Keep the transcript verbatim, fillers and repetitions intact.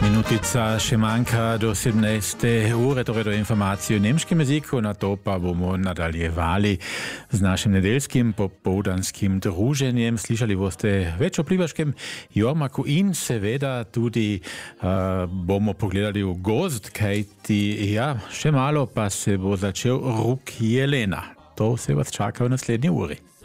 Minutica še manjka do sedemnajste ure, torej do informacije v nemškem jeziku, na to pa bomo nadaljevali z našim nedeljskim popoldanskim druženjem. Slišali boste več o plivaškem jormaku in seveda tudi uh, bomo pogledali v gozd, kajti ja, še malo pa se bo začel ruk jelena. To se vas čaka v naslednji uri.